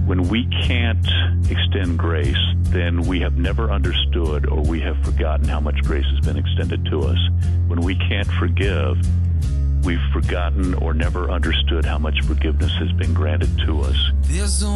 When we can't extend grace, then we have never understood or we have forgotten how much grace has been extended to us. When we can't forgive, we've forgotten or never understood how much forgiveness has been granted to us.